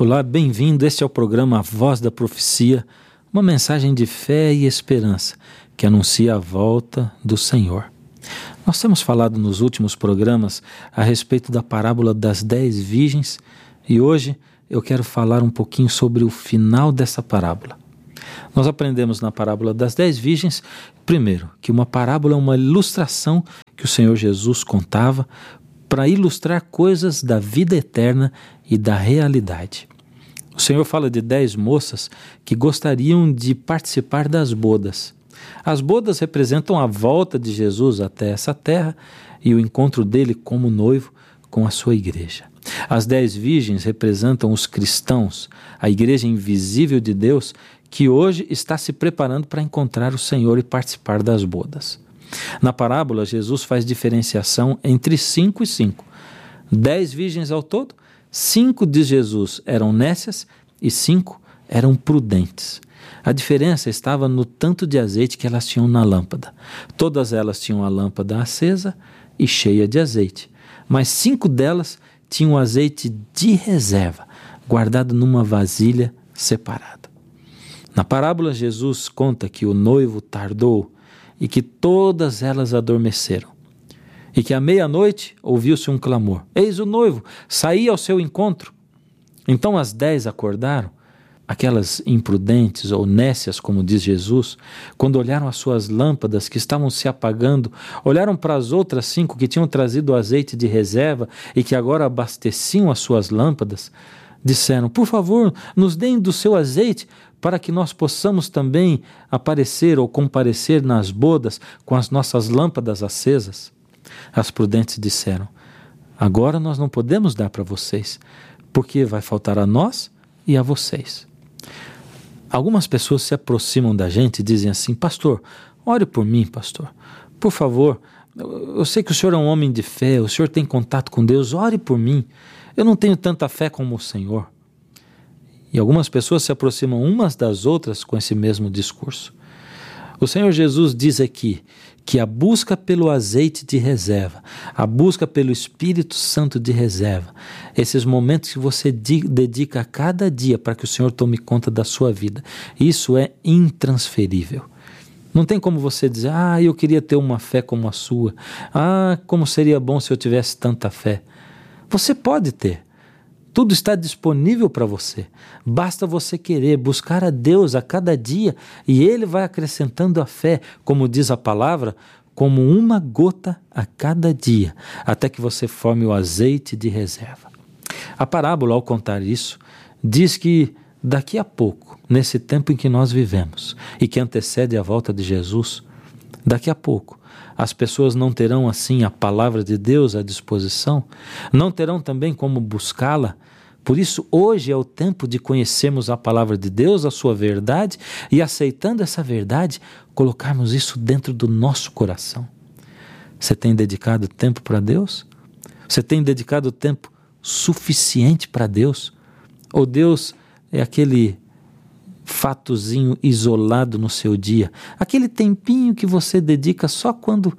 Olá, bem-vindo. Este é o programa A Voz da Profecia, uma mensagem de fé e esperança que anuncia a volta do Senhor. Nós temos falado nos últimos programas a respeito da parábola das 10 virgens e hoje eu quero falar um pouquinho sobre o final dessa parábola. Nós aprendemos na parábola das 10 virgens, primeiro, que uma parábola é uma ilustração que o Senhor Jesus contava para ilustrar coisas da vida eterna e da realidade. O Senhor fala de 10 moças que gostariam de participar das bodas. As bodas representam a volta de Jesus até essa terra e o encontro dele como noivo com a sua igreja. As 10 virgens representam os cristãos, a igreja invisível de Deus, que hoje está se preparando para encontrar o Senhor e participar das bodas. Na parábola, Jesus faz diferenciação entre 5 e 5. 10 virgens ao todo, 5, diz Jesus, eram nécias e 5 eram prudentes. A diferença estava no tanto de azeite que elas tinham na lâmpada. Todas elas tinham a lâmpada acesa e cheia de azeite, mas 5 delas tinham azeite de reserva, guardado numa vasilha separada. Na parábola, Jesus conta que o noivo tardou e que todas elas adormeceram. E que à meia-noite ouviu-se um clamor: eis o noivo, saí ao seu encontro. Então as 10 acordaram, aquelas imprudentes ou nécias, como diz Jesus, quando olharam as suas lâmpadas que estavam se apagando, olharam para as outras 5 que tinham trazido azeite de reserva e que agora abasteciam as suas lâmpadas, disseram: por favor, nos deem do seu azeite, para que nós possamos também aparecer ou comparecer nas bodas com as nossas lâmpadas acesas. As prudentes disseram: agora nós não podemos dar para vocês, porque vai faltar a nós e a vocês. Algumas pessoas se aproximam da gente e dizem assim: pastor, ore por mim, pastor. Por favor, eu sei que o senhor é um homem de fé, o senhor tem contato com Deus, ore por mim. Eu não tenho tanta fé como o Senhor. E algumas pessoas se aproximam umas das outras com esse mesmo discurso. O Senhor Jesus diz aqui que a busca pelo azeite de reserva, a busca pelo Espírito Santo de reserva, esses momentos que você dedica a cada dia para que o Senhor tome conta da sua vida, isso é intransferível. Não tem como você dizer: eu queria ter uma fé como a sua, como seria bom se eu tivesse tanta fé. Você pode ter. Tudo está disponível para você. Basta você querer buscar a Deus a cada dia e Ele vai acrescentando a fé, como diz a palavra, como uma gota a cada dia, até que você forme o azeite de reserva. A parábola, ao contar isso, diz que daqui a pouco, nesse tempo em que nós vivemos e que antecede a volta de Jesus, daqui a pouco, as pessoas não terão assim a palavra de Deus à disposição, não terão também como buscá-la. Por isso, hoje é o tempo de conhecermos a palavra de Deus, a sua verdade, e aceitando essa verdade, colocarmos isso dentro do nosso coração. Você tem dedicado tempo para Deus? Você tem dedicado tempo suficiente para Deus? Ou Deus é aquele fatozinho isolado no seu dia, aquele tempinho que você dedica só quando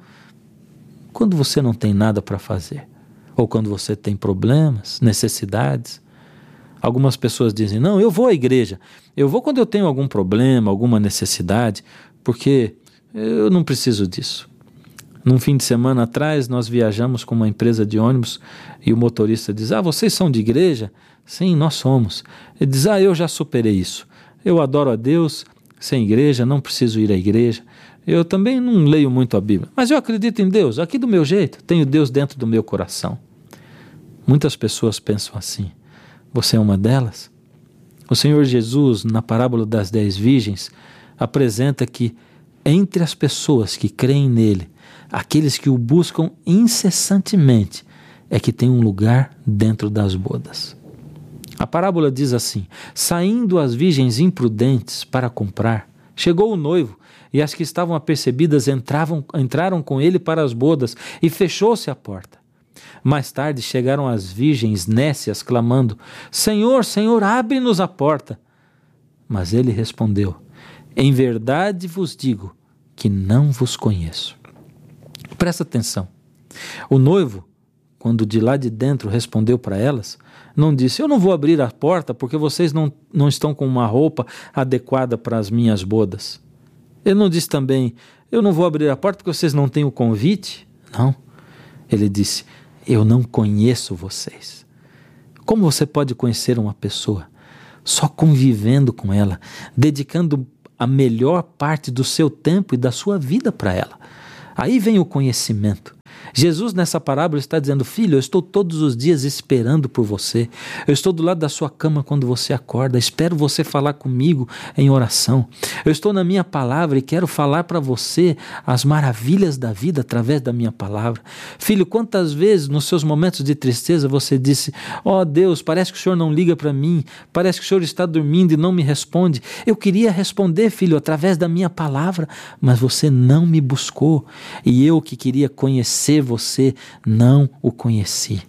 você não tem nada para fazer, ou quando você tem problemas, necessidades. Algumas pessoas dizem: não, eu vou à igreja, eu vou quando eu tenho algum problema, alguma necessidade, porque eu não preciso disso. Num fim de semana atrás, nós viajamos com uma empresa de ônibus e o motorista diz: vocês são de igreja? Sim, nós somos. Ele diz: eu já superei isso. Eu adoro a Deus, sem igreja, não preciso ir à igreja. Eu também não leio muito a Bíblia, mas eu acredito em Deus, aqui do meu jeito, tenho Deus dentro do meu coração. Muitas pessoas pensam assim. Você é uma delas? O Senhor Jesus, na parábola das 10 virgens, apresenta que entre as pessoas que creem nele, aqueles que o buscam incessantemente, é que tem um lugar dentro das bodas. A parábola diz assim: saindo as virgens imprudentes para comprar, chegou o noivo, e as que estavam apercebidas entraram com ele para as bodas, e fechou-se a porta. Mais tarde chegaram as virgens nécias, clamando: Senhor, Senhor, abre-nos a porta. Mas ele respondeu: em verdade vos digo que não vos conheço. Presta atenção. O noivo, quando de lá de dentro respondeu para elas, não disse, eu não vou abrir a porta porque vocês não estão com uma roupa adequada para as minhas bodas. Ele não disse também, eu não vou abrir a porta porque vocês não têm o convite. Não. Ele disse, eu não conheço vocês. Como você pode conhecer uma pessoa? Só convivendo com ela, dedicando a melhor parte do seu tempo e da sua vida para ela. Aí vem o conhecimento. Jesus nessa parábola está dizendo, filho, eu estou todos os dias esperando por você. Eu estou do lado da sua cama quando você acorda. Espero você falar comigo em oração. Eu estou na minha palavra e quero falar para você as maravilhas da vida através da minha palavra. Filho, quantas vezes nos seus momentos de tristeza você disse, ó Deus, parece que o Senhor não liga para mim. Parece que o Senhor está dormindo e não me responde. Eu queria responder, filho, através da minha palavra, mas você não me buscou. E eu que queria conhecer você, não o conheci.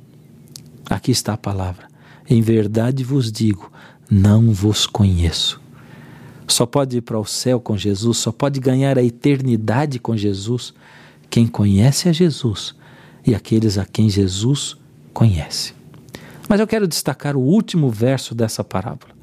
Aqui está a palavra. Em verdade vos digo, não vos conheço. Só pode ir para o céu com Jesus, só pode ganhar a eternidade com Jesus quem conhece a Jesus e aqueles a quem Jesus conhece. Mas eu quero destacar o último verso dessa parábola.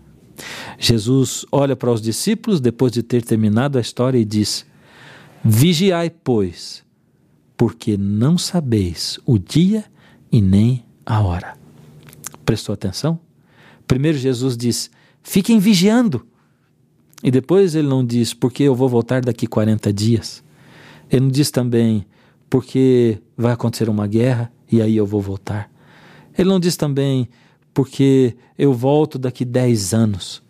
Jesus olha para os discípulos depois de ter terminado a história e diz, vigiai, pois, porque não sabeis o dia e nem a hora. Prestou atenção? Primeiro Jesus diz, fiquem vigiando. E depois ele não diz, porque eu vou voltar daqui 40 dias. Ele não diz também, porque vai acontecer uma guerra e aí eu vou voltar. Ele não diz também, porque eu volto daqui 10 anos.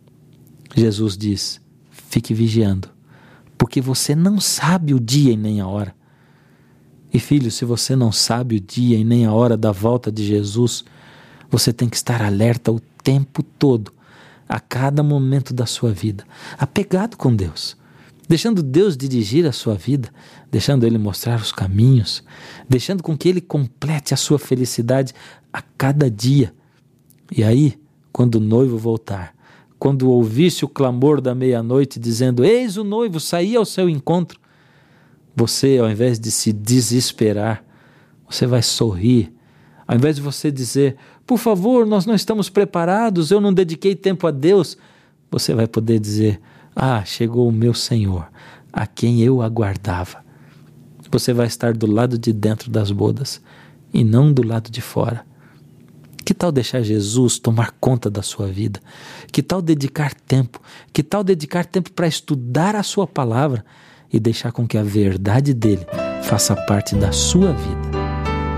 Jesus diz, fique vigiando, porque você não sabe o dia e nem a hora. E filho, se você não sabe o dia e nem a hora da volta de Jesus, você tem que estar alerta o tempo todo, a cada momento da sua vida, apegado com Deus, deixando Deus dirigir a sua vida, deixando Ele mostrar os caminhos, deixando com que Ele complete a sua felicidade a cada dia. E aí, quando o noivo voltar, quando ouvisse o clamor da meia-noite dizendo, eis o noivo, saí ao seu encontro, você, ao invés de se desesperar, você vai sorrir. Ao invés de você dizer, por favor, nós não estamos preparados, eu não dediquei tempo a Deus, você vai poder dizer, chegou o meu Senhor, a quem eu aguardava. Você vai estar do lado de dentro das bodas e não do lado de fora. Que tal deixar Jesus tomar conta da sua vida? Que tal dedicar tempo? Que tal dedicar tempo para estudar a sua palavra e deixar com que a verdade dele faça parte da sua vida?